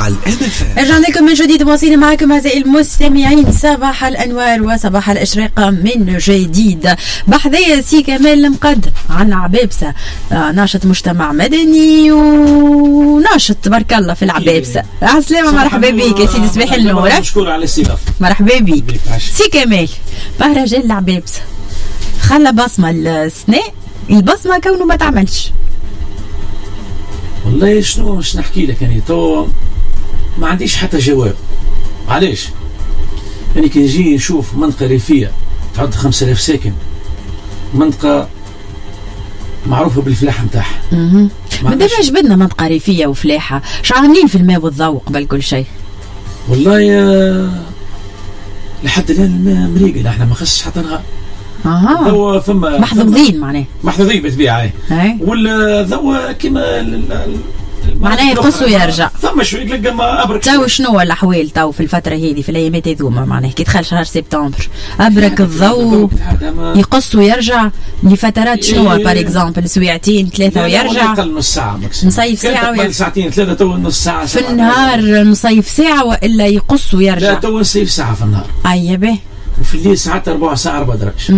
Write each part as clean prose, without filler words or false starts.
على الMFM. رجعنا لكم من جديد مواصلين معكم أعزائي المستمعين صباح الأنوار وصباح الإشراق من جديد. بحذايا سي كمال المقد عن عبابسة، ناشط مجتمع مدني وناشط تبارك الله في العبابسة. عالسلامة، مرحبا بك يا سيدي، صباح النور. مشكور على الاستضافة. مرحبا بك سي كمال. رجال العبابسة خلى بصمة السنة، البصمة كونه ما تعملش. والله شنو باش نحكي لك، يعني تو ما عنديش حتى جواب. علاش؟ يعني كي نجي نشوف منطقة ريفية تعد 5000 ساكن، منطقة معروفة بالفلاحة نتاعها. مادام جبدنا منطقة ريفية وفلاحة، شو عاملين في الماء والضوء قبل كل شيء؟ والله لحد الآن الماء مريقل، احنا ما خصش حتى نهار. ذو فما محظوظين معناه، محظوظين بالطبيعة. ولا ذو كيما معناه يقص ويرجع. فما شوي تلقى ما ابرك. تو شنو الأحوال تو في الفترة هذه في الأيامات هذوما؟ معناه كي دخل شهر سبتمبر أبرك الضوء يقص ويرجع لفترات شنو؟ بار اكزومبل سويعتين ثلاثة ويرجع. أقل نص ساعة ماكسيموم. نصيف ساعة ويرجع. ساعتين ثلاثة، تو نص ساعة. في النهار نصيف ساعة وإلا يقص ويرجع؟ لا تو نصيف ساعة في النهار. أي به. وفي الليل ساعات 4 ساعة 4 درجات.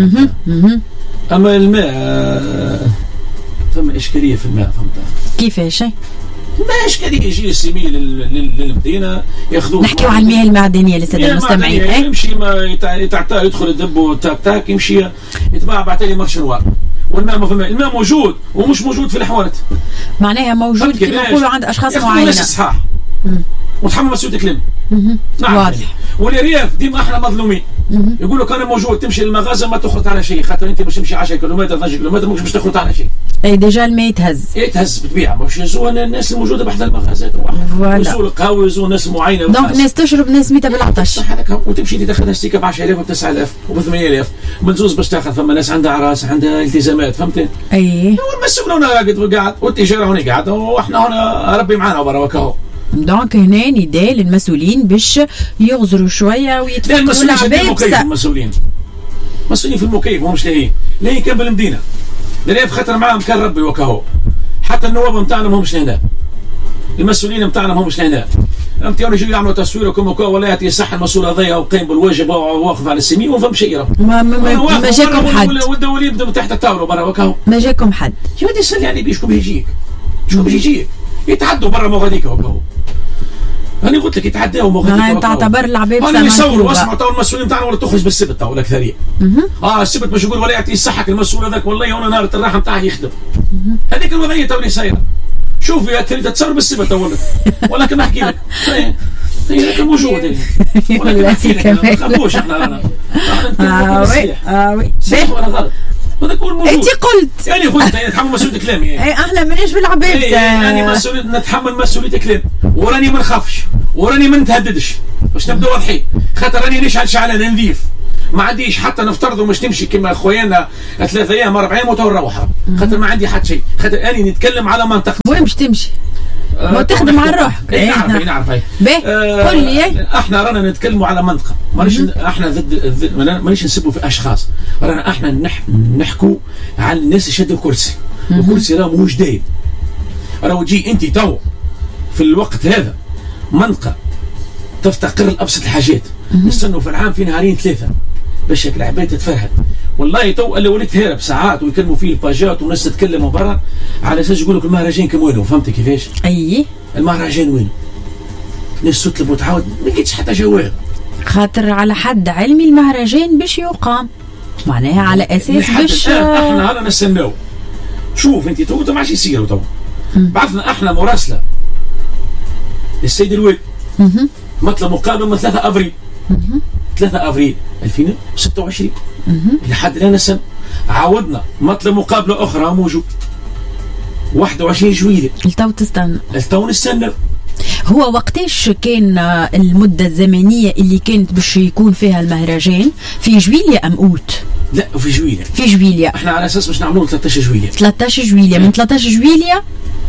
أما الماء ثم إشكالية في الماء، فهمت كيفاش؟ ما إشكالية، يجي السمي للمدينة ياخذوه. نحكيو على المياه المعدنية للسادة المستمعين. يمشي ما يدخل الدب وتاك تاك، يمشي يتباع بعتلي مرشنوار، والماء ما فما. الماء موجود ومش موجود في الحوانت، معناها موجود كما نقولوا عند أشخاص معينة. ناس صحاح وتحمل مسؤولية كلام. واضح. والرياف ديما احنا مظلومين. يقولوا كان موجود تمشي للمغازة ما تخرج على شيء، خاطر انت باش تمشي 10 كيلومتر 12 كيلومتر مش باش تخرج على شيء. اي ديجا الماء يتهز بالطبيعه، باش يزوا الناس الموجوده بحذا المغازات. يزوا القهوه، يزوا ناس معينه. دونك ناس تشرب، ناس ميته بالعطش. وتمشي تاخذ ستيكه ب 10000 و 9000 و 8000 من زوز باش تاخذ. فما ناس عندها اعراس، عندها التزامات، فهمت؟ اي والمسؤول هنا قاعد والتجاره هنا قاعد، واحنا هنا ربي معنا برا وكاهو. دونك هنا نداء للمسؤولين باش يغزروا شويه ويتفكروا العبابسه. المسؤولين في المكيف ومش لاهين كان بالمدينه لريف، خاطر معاهم كان ربي وكاهو. حتى النواب نتاعنا ماهمش لهنا، المسؤولين نتاعنا ماهمش لهنا. فهمت؟ يجوا يعملوا تصوير وكما ولا يعطي صح المسؤول هذايا وقايم بالواجب واقف على السمين وما فهمش شيء. ما جاكم حد؟ والدولي يبدا من تحت الطاوله برا وكاهو. ما جاكم حد؟ يا ودي سال يعني بيشكم يجيك، شكون يجيك يتعدوا برا مغاديك وكاهو. أنا قلت لك يتعداوا مغاديك. أنت تعتبر العبابسة أنا يصوروا واسمعوا تو المسؤولين تاعنا ولا تخرج بالسبت تو ولا كثرية. السبت باش يقول ولا يعطي صحك المسؤول هذاك، والله وانا نهار الراحة نتاعه يخدم. هذيك الوضعية تو اللي صايرة. شوف يا تريد تصور بالسبت تو ولا كما نحكي لك. هي كان موجود. ولا نحكي لك ما نخافوش احنا. وي صح ولا غلط؟ انت قلت يعني قلت نتحمل مسؤولية كلامي. يعني احنا مانيش في العبابسة. يعني نتحمل مسؤولية كلام، وراني ما نخافش، وراني ما نتهددش. باش نبداو واضحين، خاطر راني نشعل شعلة نظيف، ما عنديش حتى نفترضوا مش تمشي كما خويانا 3 أيام 4 أيام وتروح، خاطر ما عندي حتى شيء، خاطر اني نتكلم على منطقة. وين باش تمشي؟ ما تخدم على روحك. نعرف قول لي. احنا رانا نتكلموا على منطقه، مانيش احنا ضد مانيش نسبوا في اشخاص، رانا احنا نحكوا على الناس اللي شدوا كرسي، وكرسي راه ماهوش دايم. راهو تجي انت تو في الوقت هذا منطقه تفتقر لابسط الحاجات، نستنوا في العام في نهارين 3 باش العباد تتفرهد. والله تو اللي وليت هارب ساعات ويكلموا فيه الباجات وناس تتكلموا برا على اساس يقول لك المهرجان كم وينه. فهمت كيفاش؟ اي المهرجان وينه؟ ناس تطلب وتعاود ما لقيتش حتى جواب. خاطر على حد علمي المهرجان باش يقام، معناها على اساس باش احنا هلا نستناو. شوف انت تو ما عادش يصيروا تو. بعثنا احنا مراسله للسيد الوالي مطلب مقابله من 3 ابريل 3 ابريل 2026 لحد الان السنه. عاودنا مطلب مقابله اخرى موجود 21 جويلية. التو نستنى. هو وقتاش كان المدة الزمنية اللي كانت باش يكون فيها المهرجان؟ في جويلية أم أوت؟ لا في جويلية. في جويلية. احنا على اساس باش نعملوه 13 جويلية. 13 جويلية. من 13 جويلية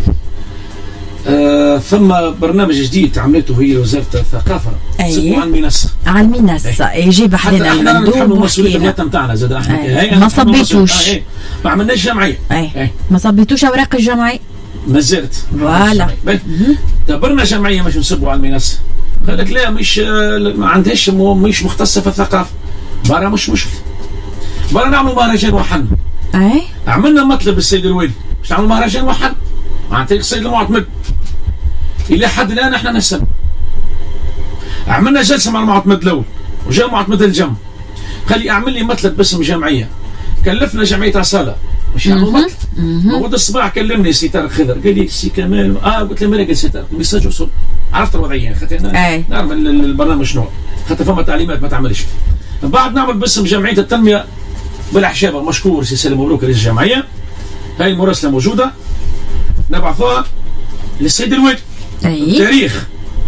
ثم برنامج جديد عملته هي وزارة الثقافة. أيه. على المنصة. على المنصة. يجيب حدنا المندوب وحكينا. نتاعنا زاد احنا. ما صبيتوش. ما عملناش جمعية. ما صبيتوش أوراق الجمعية. ما زالت فوالا دبرنا جمعيه مش نسبوا على المنصه، قال لك لا مش ما عندهاش مش مختصه في الثقافه، برا مش مشكل، برا نعملوا مهرجان وحن. عملنا مطلب السيد الوالي باش نعملوا مهرجان وحن عن طريق السيد المعتمد. الى حد الان احنا نسب. عملنا جلسه مع المعتمد الاول وجاء معتمد الجم قال لي اعمل لي مطلب باسم جمعيه، كلفنا جمعيه اصاله باش يعملوا مطلب. موجود الصباح كلمني سي طارق خضر قال لي سي كمال قلت له مالك سي طارق الميساج وصل، عرفت الوضعيه خاطر انا نعرف البرنامج شنو، خاطر فما تعليمات ما تعملش. بعد نعمل باسم جمعيه التنميه بالاحشابه، مشكور سي سالم مبروك رئيس الجمعيه. هاي المراسله موجوده نبعثوها للسيد الوالي. تاريخ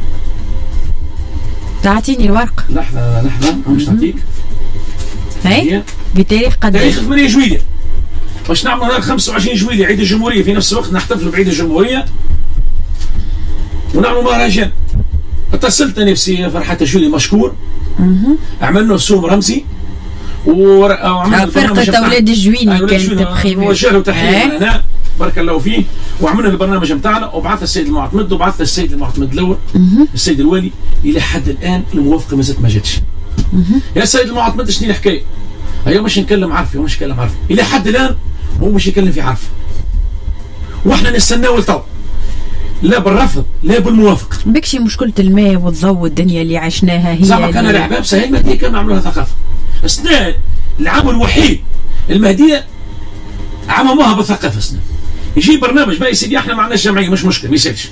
تعطيني الورق. لحظه مش نعطيك. هاي بتاريخ قد تاريخ 8 جويلية باش نعملوا نهار 25 جويلية عيد الجمهوريه، في نفس الوقت نحتفلوا بعيد الجمهوريه ونعملوا مهرجان. اتصلت انا بسي فرحه الجولي مشكور، عملنا سوم رمزي وعملنا فرقه اولاد الجويني كانت بخير، نوجه له تحيه من هنا بارك الله فيه. وعملنا البرنامج نتاعنا وبعث السيد المعتمد وبعث السيد المعتمد الاول السيد الوالي. الى حد الان الموافقه مازالت ما جاتش. يا سيد المعتمد شنو الحكايه؟ هيا مش نكلم عرفي ومش نكلم عرفي، الى حد الان هو مش يكلم في عرفي واحنا نستناو لتو، لا بالرفض لا بالموافقه. بكشي مشكله الماء والضوء والدنيا اللي عشناها هي زعما كان العباب سهل المهديه كانوا عملوها ثقافه. اثناء العام الوحيد المهديه عمموها بالثقافه. اثناء يجي برنامج بقى يا سيدي احنا ما عندناش جمعيه مش مشكل ما يسالش.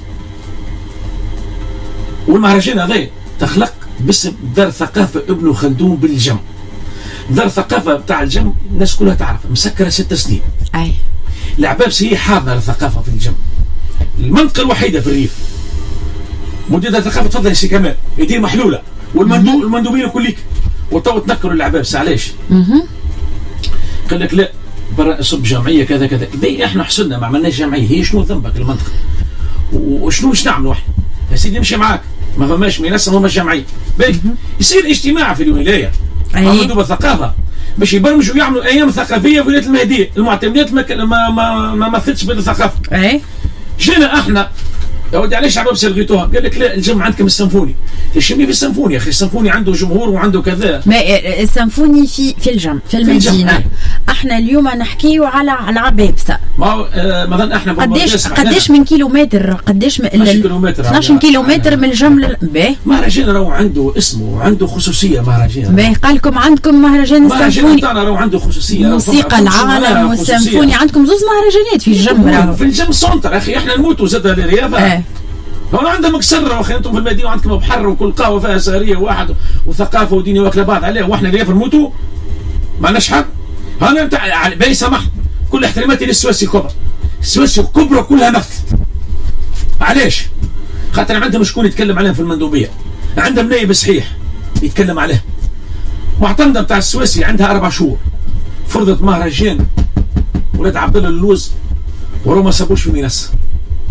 والمهرجان هذا تخلق باسم دار ثقافه ابن خلدون بالجم. دار ثقافه بتاع الجم الناس كلها تعرف مسكره 6 سنين. العبابسه هي حاضنه للثقافه في الجم. المنطقه الوحيده في الريف مدير دار الثقافه تفضل يا سي كمال يدير محلوله والمندوبين كليك وتو تنكروا العبابسه علاش؟ قال لك لا برا صب جمعيه كذا كذا. بي احنا حصلنا ما عملناش جمعيه، هي شنو ذنبك المنطقه؟ وشنو باش نعملوا احنا؟ يا سيدي نمشي معاك ما فماش مناسبه ما فماش جمعيه. يصير اجتماع في الولايه مع مندوب الثقافه باش يبرمجوا يعملوا ايام ثقافيه في ولايه المهديه. المعتمدات ما مثلتش بالثقافه. جينا احنا يا ودي علاش عبابسه لغيتوها؟ قال لك لا الجمع عندكم السنفوني. تشمي في السنفوني يا اخي، السنفوني عنده جمهور وعنده كذا. ما السنفوني في الجمع في المدينه. احنا اليوم نحكيو على عبابسه. ما مثلا احنا قداش من كيلومتر؟ قداش 12 كيلومتر من الجمل. مهرجان راهو عنده اسمه وعنده خصوصيه. مهرجان قال لكم عندكم مهرجان السنفوني تاعنا راهو عنده خصوصيه. موسيقى العالم والسنفوني عندكم زوز مهرجانات في الجم. في الجم سونتر اخي احنا نموتوا زاد الرياضه. هون عندهم مكسره واخي انتم في المدينه وعندكم بحر وكل قهوه فيها سهريه واحد وثقافه ودينيه واكله بعض عليه، واحنا الرياض نموتوا ما لناش حق. انا نتاع باهي سمحت كل احتراماتي للسويسي الكبرى، السويسي الكبرى كلها مثل. علاش؟ خاطر عندهم شكون يتكلم عليهم في المندوبيه، عندهم نائب صحيح يتكلم عليه. معتمده بتاع السويسي عندها 4 شهور فرضت مهرجان ولاد عبد الله اللوز ورو ما سابوش في منصه.